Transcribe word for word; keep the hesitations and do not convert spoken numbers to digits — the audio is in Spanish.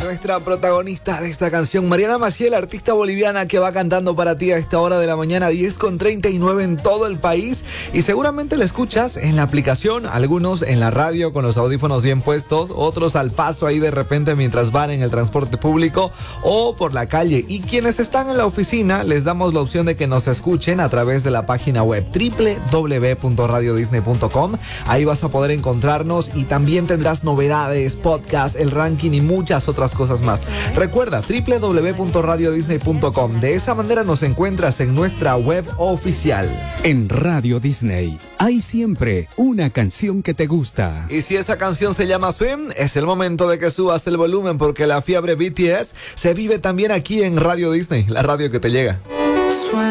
nuestra protagonista de esta canción, Mariana Maciel, artista boliviana que va cantando para ti a esta hora de la mañana, diez con treinta y nueve en todo el país. Y seguramente la escuchas en la aplicación, algunos en la radio con los audífonos bien puestos, otros al paso ahí de repente mientras van en el transporte público o por la calle. Y quienes están en la oficina, les damos la opción de que nos escuchen a través de la página web doble u doble u doble u punto radio disney punto com. Ahí vas a poder encontrarnos y también tendrás novedades, podcasts, el ranking y muchas otras cosas más. Recuerda, doble u doble u doble u punto radio disney punto com. De esa manera nos encuentras en nuestra web oficial. En Radio Disney hay siempre una canción que te gusta. Y si esa canción se llama Swim, es el momento de que subas el volumen porque la fiebre B T S se vive también aquí en Radio Disney, la radio que te llega.